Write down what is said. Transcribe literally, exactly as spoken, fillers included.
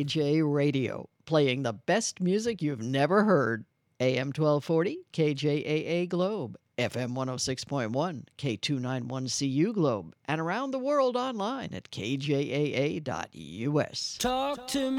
J Radio, playing the best music you've never heard. A M twelve forty, K J A A Globe, F M one oh six point one, K two ninety-one C U Globe, and around the world online at K J A A dot U S. Talk to me.